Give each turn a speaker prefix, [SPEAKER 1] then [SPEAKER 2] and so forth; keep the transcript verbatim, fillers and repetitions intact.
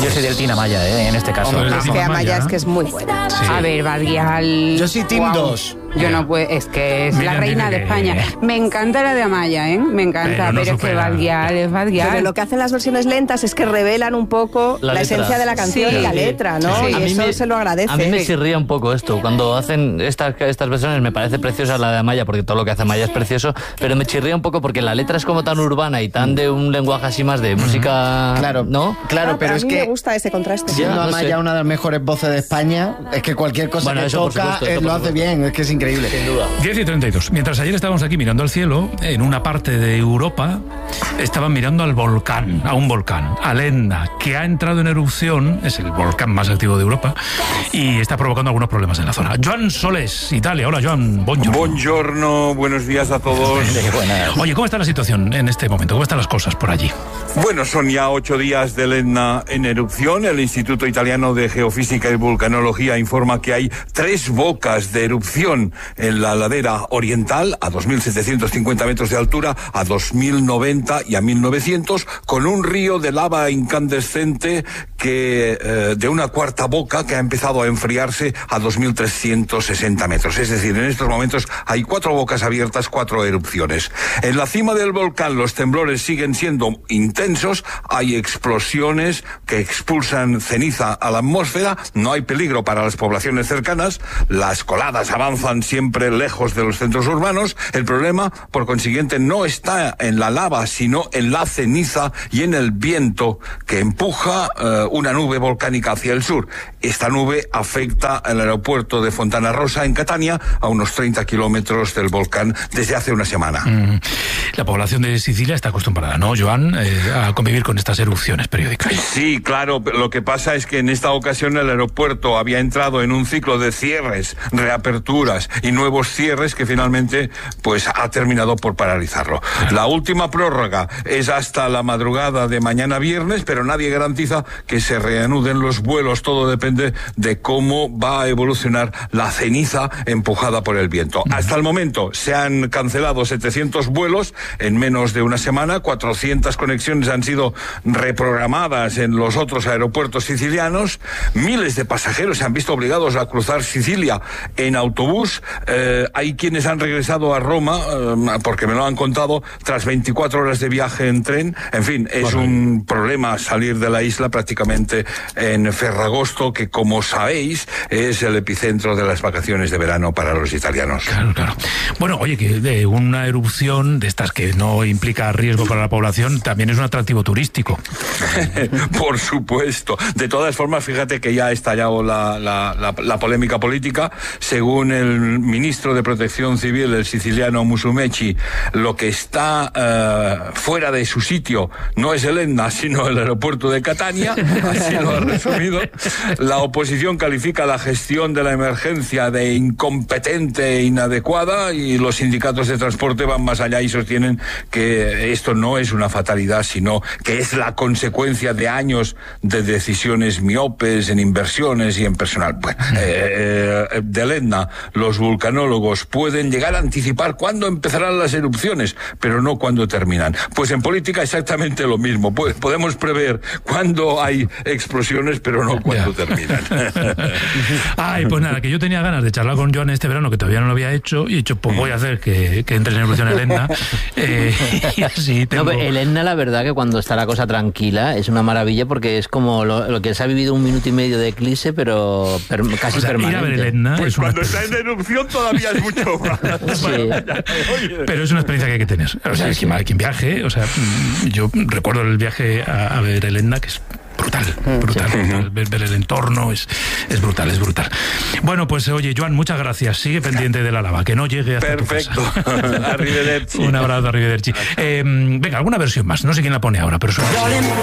[SPEAKER 1] yo soy del Team Amaya, ¿eh? En este caso.
[SPEAKER 2] Hombre,
[SPEAKER 3] Es que Amaya es que es muy buena.
[SPEAKER 2] Sí.
[SPEAKER 4] A ver, Badial.
[SPEAKER 5] Yo soy Team
[SPEAKER 4] Guau.
[SPEAKER 5] dos.
[SPEAKER 4] Yo no puedo, es que es
[SPEAKER 2] Mira,
[SPEAKER 4] la reina
[SPEAKER 2] mira
[SPEAKER 4] de
[SPEAKER 2] que-
[SPEAKER 4] España. Me encanta la de Amaya, ¿eh? Me encanta,
[SPEAKER 2] Pero no
[SPEAKER 4] pero, es que
[SPEAKER 2] supera.
[SPEAKER 4] Badial es Badial.
[SPEAKER 3] Pero lo que hacen las versiones lentas es que revelan un poco
[SPEAKER 6] La
[SPEAKER 3] la,
[SPEAKER 6] letra.
[SPEAKER 3] esencia de la canción
[SPEAKER 4] Sí.
[SPEAKER 3] y la letra, ¿no?
[SPEAKER 6] Sí.
[SPEAKER 3] Y
[SPEAKER 6] A mí
[SPEAKER 3] eso
[SPEAKER 6] me-
[SPEAKER 3] se lo agradece.
[SPEAKER 6] A mí me chirría un poco esto. Cuando hacen estas, estas versiones me parece preciosa la de Amaya, porque todo lo que hace Amaya es precioso, pero me chirría un poco porque la letra es como tan urbana y tan de un lenguaje así más de música...
[SPEAKER 5] Claro,
[SPEAKER 6] ¿no?
[SPEAKER 5] claro,
[SPEAKER 3] Ah,
[SPEAKER 5] pero
[SPEAKER 3] a
[SPEAKER 5] es
[SPEAKER 3] mí
[SPEAKER 5] que
[SPEAKER 3] me gusta ese contraste.
[SPEAKER 5] siendo
[SPEAKER 6] Ya, no
[SPEAKER 5] Amaya
[SPEAKER 6] sé.
[SPEAKER 5] una de las mejores voces de España, es que cualquier cosa
[SPEAKER 6] Bueno,
[SPEAKER 5] que
[SPEAKER 6] eso por
[SPEAKER 5] toca
[SPEAKER 6] supuesto,
[SPEAKER 5] eh,
[SPEAKER 6] eso
[SPEAKER 5] lo
[SPEAKER 6] por
[SPEAKER 5] hace
[SPEAKER 6] supuesto.
[SPEAKER 5] bien, es que es increíble.
[SPEAKER 6] Sin duda.
[SPEAKER 2] diez y treinta y dos. Mientras ayer estábamos aquí mirando al cielo, en una parte de Europa estaban mirando al volcán, a un volcán, al Etna, que ha entrado en erupción, es el volcán más activo de Europa, y está provocando algunos problemas en la zona. Joan Soles, Italia. Hola, Joan. Buongiorno.
[SPEAKER 7] Buongiorno, buenos días a todos.
[SPEAKER 2] Oye, ¿cómo está la situación en este momento? ¿Cómo están las cosas por allí?
[SPEAKER 7] Bueno, son ya ocho días del Etna en erupción. El Instituto Italiano de Geofísica y Vulcanología informa que hay tres bocas de erupción en la ladera oriental, a dos mil setecientos cincuenta metros de altura, a dos mil noventa y a mil novecientos, con un río de lava incandescente que eh, de una cuarta boca que ha empezado a enfriarse a dos mil trescientos sesenta metros. Es decir, en estos momentos hay cuatro bocas abiertas, cuatro erupciones. En la cima del volcán los temblores siguen siendo intensos, hay explosiones que expulsan ceniza a la atmósfera, no hay peligro para las poblaciones cercanas, las coladas avanzan siempre lejos de los centros urbanos. El problema, por consiguiente, no está en la lava, sino en la ceniza y en el viento que empuja eh, una nube volcánica hacia el sur. Esta nube afecta al aeropuerto de Fontana Rosa en Catania, a unos treinta kilómetros del volcán, desde hace una semana.
[SPEAKER 2] Mm, La población de Sicilia está acostumbrada, ¿no, Joan, eh, a convivir con estas erupciones periódicas?
[SPEAKER 7] Sí, claro, pero lo que pasa es que en esta ocasión el aeropuerto había entrado en un ciclo de cierres, reaperturas y nuevos cierres que finalmente pues ha terminado por paralizarlo. La última prórroga es hasta la madrugada de mañana viernes, pero nadie garantiza que se reanuden los vuelos. Todo depende de cómo va a evolucionar la ceniza empujada por el viento. Hasta el momento se han cancelado setecientos vuelos en menos de una semana, cuatrocientas conexiones han sido reprogramadas en los otros aeropuertos sicilianos, miles de pasajeros se han visto obligados a cruzar Sicilia en autobús, eh, hay quienes han regresado a Roma, eh, porque me lo han contado, tras veinticuatro horas de viaje en tren. En fin, es un problema salir de la isla prácticamente en Ferragosto, que como sabéis es el epicentro de las vacaciones de verano para los italianos.
[SPEAKER 2] Claro, claro. Bueno, oye, que de una erupción de estas que no implica riesgo para la población también es un atractivo turístico.
[SPEAKER 7] Por supuesto. De todas formas, fíjate que ya ha estallado la, la, la, la polémica política. Según el ministro de Protección Civil, el siciliano Musumeci, lo que está uh, fuera de su sitio no es el Etna, sino el aeropuerto de Catania. Así lo ha resumido. La oposición califica la gestión de la emergencia de incompetente e inadecuada, y los sindicatos de transporte van más allá y sostienen que esto no es una fatalidad, sino que es la consecuencia de años de decisiones miopes en inversiones y en personal. Bueno, eh, eh, del Etna, los vulcanólogos pueden llegar a anticipar cuándo empezarán las erupciones, pero no cuándo terminan. Pues en política exactamente lo mismo. Pues podemos prever cuándo hay explosiones, pero no cuándo
[SPEAKER 2] Ya.
[SPEAKER 7] terminan.
[SPEAKER 2] Ay, pues nada, que yo tenía ganas de charlar con Joan este verano, que todavía no lo había hecho, y he dicho, pues voy a hacer que, que entre en erupción el Etna. Eh, y así tengo...
[SPEAKER 6] No, pero el Etna, la verdad, que cuando está la cosa tranquila es una maravilla, porque es como lo, lo que se ha vivido un minuto y medio de eclipse, pero per, casi
[SPEAKER 2] O sea, ir
[SPEAKER 6] permanente.
[SPEAKER 2] a ver el Etna
[SPEAKER 7] Pues
[SPEAKER 2] es una
[SPEAKER 7] cuando está en erupción todavía es mucho más.
[SPEAKER 6] Sí.
[SPEAKER 2] Pero es una experiencia que hay que tener. O sea, quien, quien viaje, o sea, yo recuerdo el viaje a, a ver el Etna, que es brutal, brutal, brutal. Ver, ver el entorno es, es brutal, es brutal. Bueno, pues oye, Joan, muchas gracias. Sigue pendiente de la lava, que no llegue hasta
[SPEAKER 7] Perfecto.
[SPEAKER 2] tu casa.
[SPEAKER 7] Arrivederci.
[SPEAKER 2] Un abrazo, arrivederci. Eh, venga, alguna versión más. No sé quién la pone ahora, pero suena.